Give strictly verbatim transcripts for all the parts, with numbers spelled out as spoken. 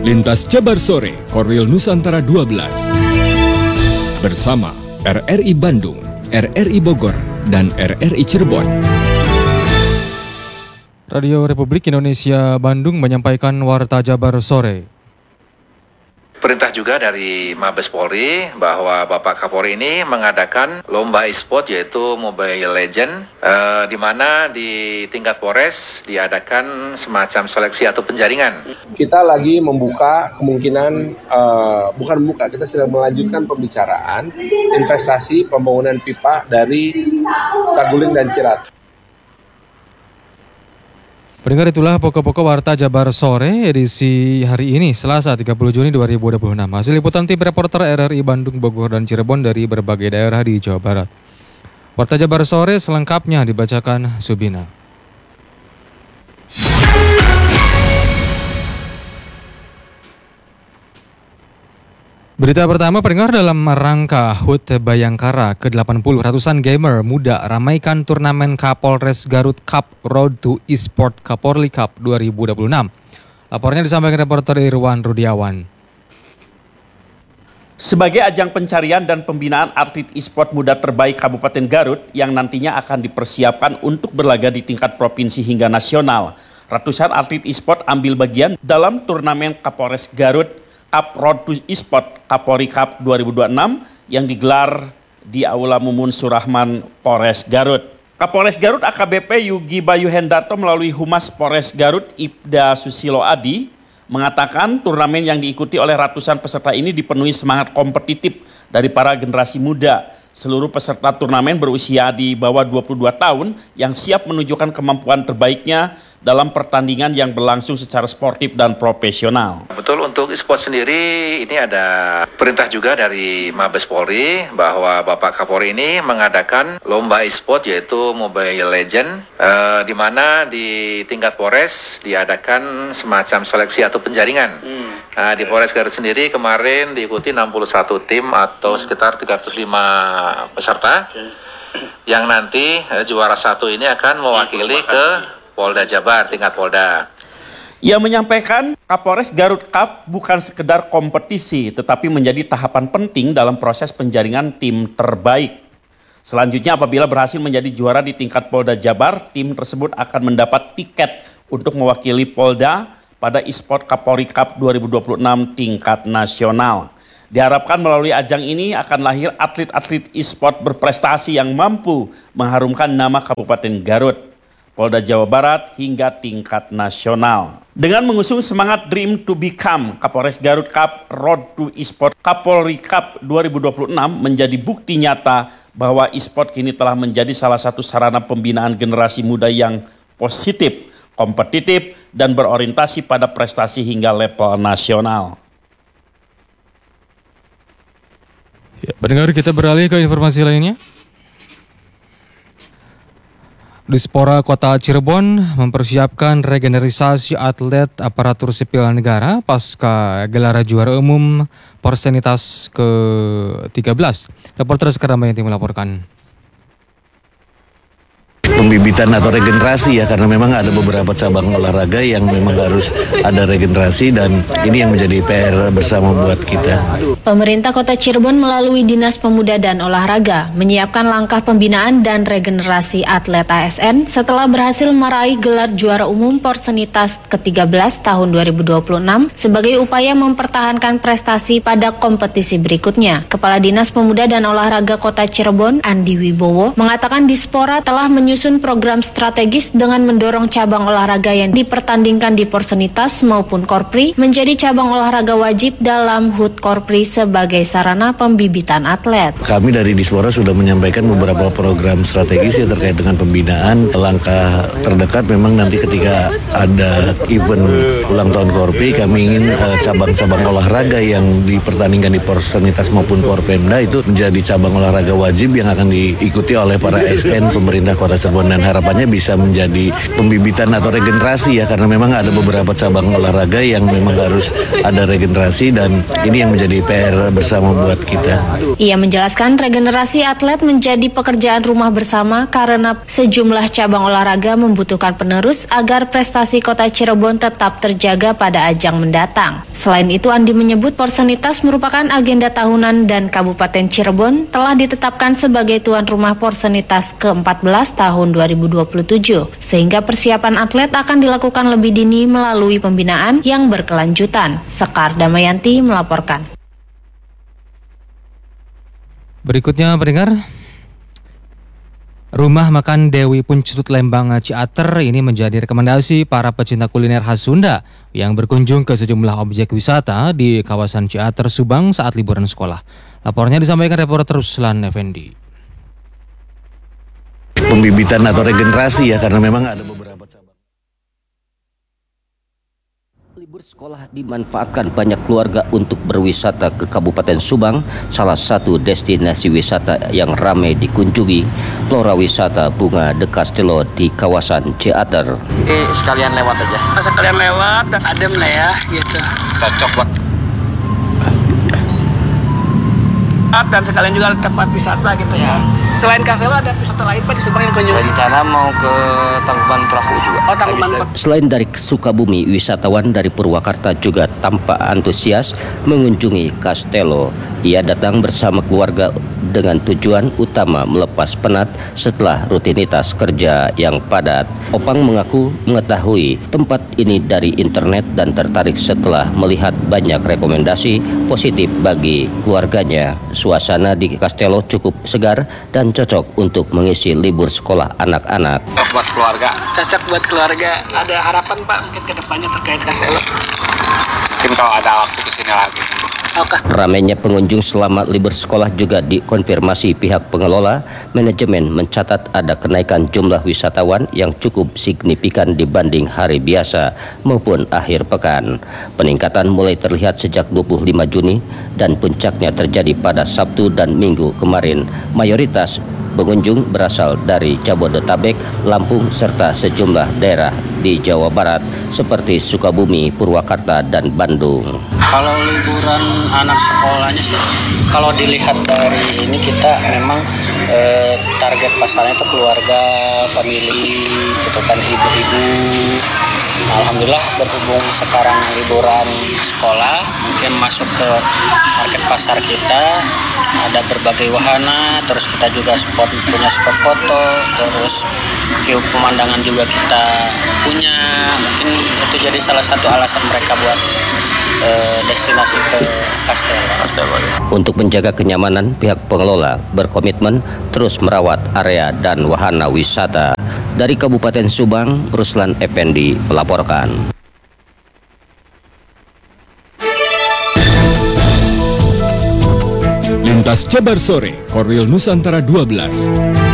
Lintas Jabar Sore, Korwil Nusantara dua belas. Bersama R R I Bandung, R R I Bogor, dan R R I Cirebon. Radio Republik Indonesia Bandung menyampaikan Warta Jabar Sore. Perintah juga dari Mabes Polri bahwa Bapak Kapolri ini mengadakan lomba e-sport yaitu Mobile Legends, eh, di mana di tingkat Polres diadakan semacam seleksi atau penjaringan. Kita lagi membuka kemungkinan, eh, bukan membuka, kita sedang melanjutkan pembicaraan investasi pembangunan pipa dari Saguling dan Cirat. Pendengar, itulah pokok-pokok Warta Jabar Sore edisi hari ini, Selasa tiga puluh Juni dua ribu dua puluh enam. Hasil liputan tim reporter R R I Bandung, Bogor, dan Cirebon dari berbagai daerah di Jawa Barat. Warta Jabar Sore selengkapnya dibacakan Subina. Berita pertama, pendengar, dalam rangka H U T Bayangkara ke delapan puluh, ratusan gamer muda ramaikan turnamen Kapolres Garut Cup Road to Esport Kapolri Cup dua ribu dua puluh enam. Lapornya disampaikan reporter Irwan Rudiawan. Sebagai ajang pencarian dan pembinaan atlet e-sport muda terbaik Kabupaten Garut yang nantinya akan dipersiapkan untuk berlaga di tingkat provinsi hingga nasional, ratusan atlet e-sport ambil bagian dalam turnamen Kapolres Garut Cup Road to Esport Kapolri Cup dua ribu dua puluh enam yang digelar di Aula Mumun Surahman, Polres Garut. Kapolres Garut A K B P Yugi Bayu Hendarto melalui Humas Polres Garut Ibda Susilo Adi mengatakan turnamen yang diikuti oleh ratusan peserta ini dipenuhi semangat kompetitif dari para generasi muda. Seluruh peserta turnamen berusia di bawah dua puluh dua tahun yang siap menunjukkan kemampuan terbaiknya dalam pertandingan yang berlangsung secara sportif dan profesional. Betul, untuk e-sport sendiri ini ada perintah juga dari Mabes Polri bahwa Bapak Kapolri ini mengadakan lomba e-sport yaitu Mobile Legends, eh, di mana di tingkat Polres diadakan semacam seleksi atau penjaringan. Hmm. Nah, di Polres Garut sendiri kemarin diikuti enam puluh satu tim atau sekitar tiga ratus lima peserta, okay, yang nanti eh, juara satu ini akan mewakili ke Polda Jabar, tingkat Polda. Ia menyampaikan Kapolres Garut Cup bukan sekedar kompetisi, tetapi menjadi tahapan penting dalam proses penjaringan tim terbaik. Selanjutnya, apabila berhasil menjadi juara di tingkat Polda Jabar, tim tersebut akan mendapat tiket untuk mewakili Polda pada e-sport Kapolri Cup dua ribu dua puluh enam tingkat nasional. Diharapkan melalui ajang ini akan lahir atlet-atlet e-sport berprestasi yang mampu mengharumkan nama Kabupaten Garut, Polda Jawa Barat hingga tingkat nasional. Dengan mengusung semangat Dream to Become, Kapolres Garut Cup Road to Esport Kapolri Cup dua ribu dua puluh enam menjadi bukti nyata bahwa e-sport kini telah menjadi salah satu sarana pembinaan generasi muda yang positif, kompetitif, dan berorientasi pada prestasi hingga level nasional. Ya, pendengar, kita beralih ke informasi lainnya. Dispora Kota Cirebon mempersiapkan regeneralisasi atlet aparatur sipil negara pasca gelar juara umum Porsenitas ke tiga belas. Reporter Sekar Damayanti melaporkan. Pembibitan atau regenerasi ya, karena memang ada beberapa cabang olahraga yang memang harus ada regenerasi dan ini yang menjadi P R bersama buat kita. Pemerintah Kota Cirebon melalui Dinas Pemuda dan Olahraga menyiapkan langkah pembinaan dan regenerasi atlet A S N setelah berhasil meraih gelar juara umum Porsenitas ke tiga belas tahun dua ribu dua puluh enam sebagai upaya mempertahankan prestasi pada kompetisi berikutnya. Kepala Dinas Pemuda dan Olahraga Kota Cirebon, Andi Wibowo, mengatakan Dispora telah menyusun program strategis dengan mendorong cabang olahraga yang dipertandingkan di Porsenitas maupun Korpri menjadi cabang olahraga wajib dalam H U T Korpri sebagai sarana pembibitan atlet. Kami dari Dispora sudah menyampaikan beberapa program strategis ya terkait dengan pembinaan. Langkah terdekat memang nanti ketika ada event ulang tahun Korpri, kami ingin uh, cabang-cabang olahraga yang dipertandingkan di Porsenitas maupun Porpemda itu menjadi cabang olahraga wajib yang akan diikuti oleh para A S N pemerintah Kota Cirebon Cirebon, dan harapannya bisa menjadi pembibitan atau regenerasi ya, karena memang ada beberapa cabang olahraga yang memang harus ada regenerasi, dan ini yang menjadi P R bersama buat kita. Ia menjelaskan regenerasi atlet menjadi pekerjaan rumah bersama karena sejumlah cabang olahraga membutuhkan penerus agar prestasi kota Cirebon tetap terjaga pada ajang mendatang. Selain itu, Andi menyebut Porsenitas merupakan agenda tahunan dan Kabupaten Cirebon telah ditetapkan sebagai tuan rumah Porsenitas ke empat belas tahun dua ribu dua puluh tujuh, sehingga persiapan atlet akan dilakukan lebih dini melalui pembinaan yang berkelanjutan. Sekar Damayanti melaporkan. Berikutnya pendengar, Rumah Makan Dewi Puncut Lembang Ciater ini menjadi rekomendasi para pecinta kuliner khas Sunda yang berkunjung ke sejumlah objek wisata di kawasan Ciater, Subang saat liburan sekolah. Laporannya disampaikan reporter Ruslan Effendi. Pembibitan atau regenerasi ya, karena memang ada beberapa cabang. Libur sekolah dimanfaatkan banyak keluarga untuk berwisata ke Kabupaten Subang, salah satu destinasi wisata yang ramai dikunjungi, Flora Wisata Bunga de Castello di kawasan Ciater. Eh, sekalian lewat aja. Sekalian lewat dan adem lah ya, gitu. Cocok banget. Dan sekalian juga tempat wisata gitu ya. Selain Castello ada wisata lain Pak di Subang yang kunjungi? Rencana mau ke Tangkuban Perahu juga. Oh, Tangkuban Perahu. Selain dari Sukabumi, wisatawan dari Purwakarta juga tampak antusias mengunjungi Castello. Ia datang bersama keluarga dengan tujuan utama melepas penat setelah rutinitas kerja yang padat. Opang mengaku mengetahui tempat ini dari internet dan tertarik setelah melihat banyak rekomendasi positif bagi keluarganya. Suasana di Castello cukup segar dan cocok untuk mengisi libur sekolah anak-anak. Cocok buat keluarga. Cocok buat keluarga. Ada harapan Pak mungkin ke depannya terkait Castello? Mungkin kalau ada waktu kesini lagi. Okay. Ramainya pengunjung selama libur sekolah juga dikonfirmasi pihak pengelola. Manajemen mencatat ada kenaikan jumlah wisatawan yang cukup signifikan dibanding hari biasa maupun akhir pekan. Peningkatan mulai terlihat sejak dua puluh lima Juni dan puncaknya terjadi pada Sabtu dan Minggu kemarin. Mayoritas pengunjung berasal dari Jabodetabek, Lampung, serta sejumlah daerah di Jawa Barat seperti Sukabumi, Purwakarta, dan Bandung. Kalau liburan anak sekolahnya sih, kalau dilihat dari ini kita memang eh, target pasarnya itu keluarga, family, gitu kan, ibu-ibu. Alhamdulillah berhubung sekarang liburan sekolah, mungkin masuk ke market pasar kita ada berbagai wahana, terus kita juga spot punya spot foto, terus view pemandangan juga kita punya. Mungkin itu jadi salah satu alasan mereka buat eh, destinasi ke Castello. Untuk menjaga kenyamanan, pihak pengelola berkomitmen terus merawat area dan wahana wisata. Dari Kabupaten Subang, Ruslan Effendi melaporkan. Lintas Jabar Sore, Korwil Nusantara dua belas.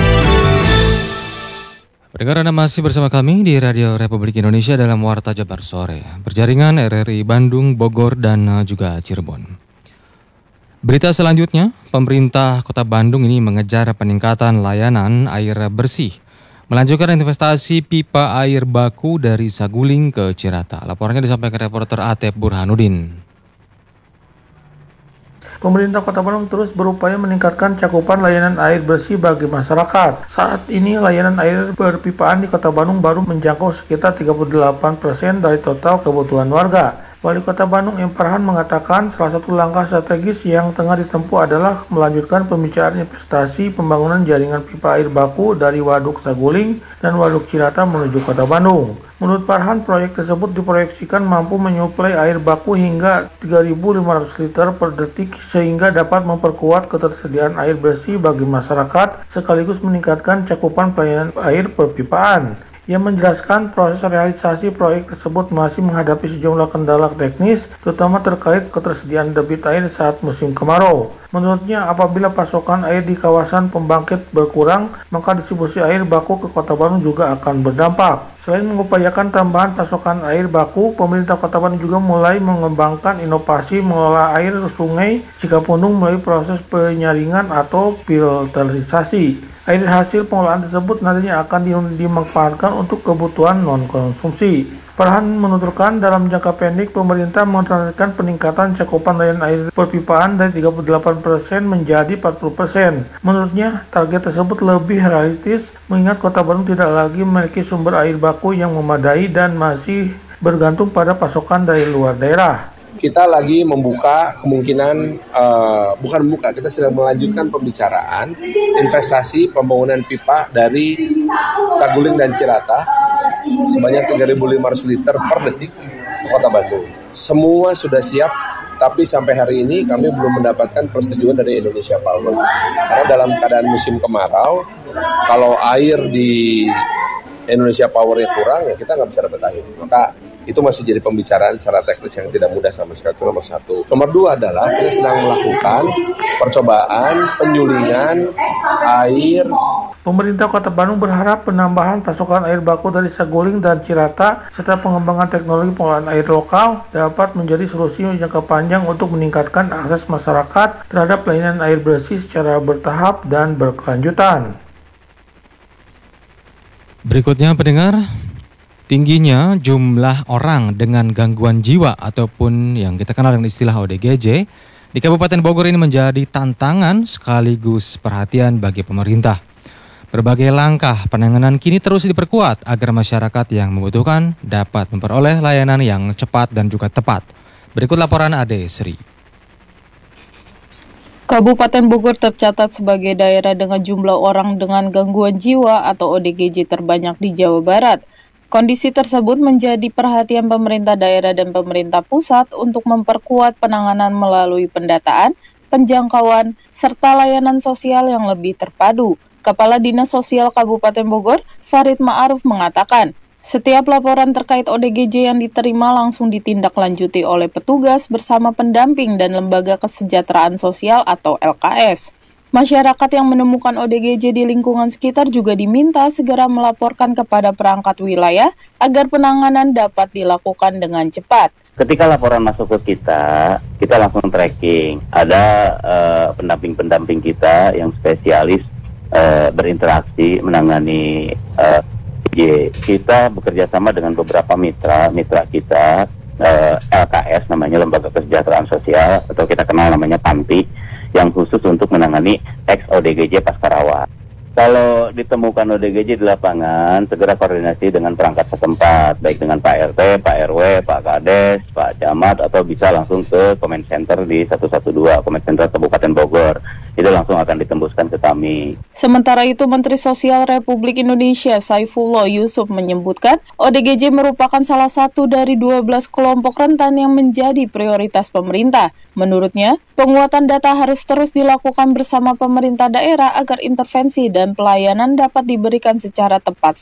Pendengar, Anda masih bersama kami di Radio Republik Indonesia dalam Warta Jabar Sore, berjaringan R R I Bandung, Bogor, dan juga Cirebon. Berita selanjutnya, pemerintah Kota Bandung ini mengejar peningkatan layanan air bersih, melanjutkan investasi pipa air baku dari Saguling ke Cirata. Laporannya disampaikan reporter Atep Burhanuddin. Pemerintah Kota Bandung terus berupaya meningkatkan cakupan layanan air bersih bagi masyarakat. Saat ini layanan air perpipaan di Kota Bandung baru menjangkau sekitar tiga puluh delapan persen dari total kebutuhan warga. Wali Kota Bandung M. Farhan mengatakan salah satu langkah strategis yang tengah ditempuh adalah melanjutkan pembicaraan investasi pembangunan jaringan pipa air baku dari Waduk Saguling dan Waduk Cirata menuju Kota Bandung. Menurut Farhan, proyek tersebut diproyeksikan mampu menyuplai air baku hingga tiga ribu lima ratus liter per detik sehingga dapat memperkuat ketersediaan air bersih bagi masyarakat sekaligus meningkatkan cakupan pelayanan air perpipaan. Ia menjelaskan proses realisasi proyek tersebut masih menghadapi sejumlah kendala teknis, terutama terkait ketersediaan debit air saat musim kemarau. Menurutnya, apabila pasokan air di kawasan pembangkit berkurang, maka distribusi air baku ke Kota Bandung juga akan berdampak. Selain mengupayakan tambahan pasokan air baku, pemerintah Kota Bandung juga mulai mengembangkan inovasi mengelola air sungai Cikapundung melalui proses penyaringan atau filterisasi. Air hasil pengolahan tersebut nantinya akan dimanfaatkan untuk kebutuhan non-konsumsi. Farhan menuturkan dalam jangka pendek pemerintah menargetkan peningkatan cakupan layanan air perpipaan dari tiga puluh delapan persen menjadi empat puluh persen. Menurutnya, target tersebut lebih realistis mengingat Kota Bandung tidak lagi memiliki sumber air baku yang memadai dan masih bergantung pada pasokan dari luar daerah. Kita lagi membuka kemungkinan, uh, bukan membuka, kita sedang melanjutkan pembicaraan investasi pembangunan pipa dari Saguling dan Cirata sebanyak tiga ribu lima ratus liter per detik ke Kota Bandung. Semua sudah siap, tapi sampai hari ini kami belum mendapatkan persetujuan dari Indonesia Power. Karena dalam keadaan musim kemarau, kalau air di Indonesia Power-nya kurang, ya kita nggak bisa dapat air. Maka itu masih jadi pembicaraan secara teknis yang tidak mudah sama sekali. Itu nomor satu. Nomor dua adalah kita sedang melakukan percobaan penyulingan air. Pemerintah Kota Bandung berharap penambahan pasokan air baku dari Saguling dan Cirata serta pengembangan teknologi pengolahan air lokal dapat menjadi solusi jangka panjang untuk meningkatkan akses masyarakat terhadap layanan air bersih secara bertahap dan berkelanjutan. Berikutnya pendengar, tingginya jumlah orang dengan gangguan jiwa ataupun yang kita kenal dengan istilah O D G J di Kabupaten Bogor ini menjadi tantangan sekaligus perhatian bagi pemerintah. Berbagai langkah penanganan kini terus diperkuat agar masyarakat yang membutuhkan dapat memperoleh layanan yang cepat dan juga tepat. Berikut laporan Ade Sri. Kabupaten Bogor tercatat sebagai daerah dengan jumlah orang dengan gangguan jiwa atau O D G J terbanyak di Jawa Barat. Kondisi tersebut menjadi perhatian pemerintah daerah dan pemerintah pusat untuk memperkuat penanganan melalui pendataan, penjangkauan, serta layanan sosial yang lebih terpadu. Kepala Dinas Sosial Kabupaten Bogor, Farid Ma'aruf mengatakan, setiap laporan terkait O D G J yang diterima langsung ditindaklanjuti oleh petugas bersama pendamping dan Lembaga Kesejahteraan Sosial atau L K S. Masyarakat yang menemukan O D G J di lingkungan sekitar juga diminta segera melaporkan kepada perangkat wilayah agar penanganan dapat dilakukan dengan cepat. Ketika laporan masuk ke kita, kita langsung tracking. Ada uh, pendamping-pendamping kita yang spesialis uh, berinteraksi menangani uh, kita bekerja sama dengan beberapa mitra mitra kita, eh, L K S namanya, Lembaga Kesejahteraan Sosial, atau kita kenal namanya Panti, yang khusus untuk menangani ex O D G J pasca rawat. Kalau ditemukan O D G J di lapangan, segera koordinasi dengan perangkat setempat, baik dengan Pak R T, Pak R W, Pak Kades, Pak Camat, atau bisa langsung ke Comment Center di satu satu dua, Comment Center Kabupaten Bogor. Itu langsung akan ditembuskan ke kami. Sementara itu, Menteri Sosial Republik Indonesia Saifullah Yusuf menyebutkan O D G J merupakan salah satu dari dua belas kelompok rentan yang menjadi prioritas pemerintah. Menurutnya, penguatan data harus terus dilakukan bersama pemerintah daerah agar intervensi dan pelayanan dapat diberikan secara tepat